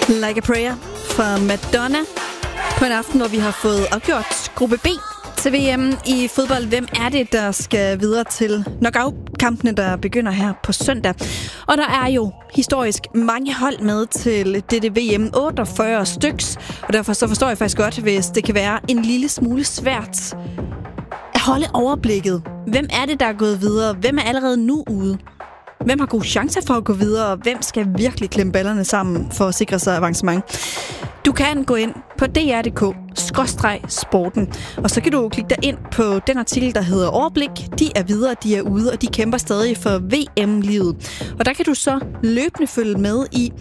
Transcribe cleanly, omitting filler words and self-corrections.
Like a Prayer fra Madonna på en aften, hvor vi har fået afgjort gruppe B til VM i fodbold. Hvem er det, der skal videre til knockout-kampene, der begynder her på søndag? Og der er jo historisk mange hold med til dette VM, 48 styks, og derfor så forstår jeg faktisk godt, hvis det kan være en lille smule svært at holde overblikket. Hvem er det, der er gået videre? Hvem er allerede nu ude? Hvem har gode chancer for at gå videre, og hvem skal virkelig klemme ballerne sammen for at sikre sig avancement? Du kan gå ind på dr.dk/sporten, og så kan du klikke dig ind på den artikel, der hedder Overblik. De er videre, de er ude, og de kæmper stadig for VM-livet. Og der kan du så løbende følge med i,